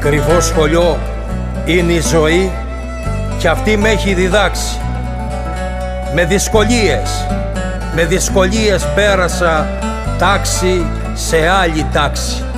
Κρυφό σχολείο είναι η ζωή και αυτή με έχει διδάξει. Με δυσκολίες πέρασα τάξη σε άλλη τάξη.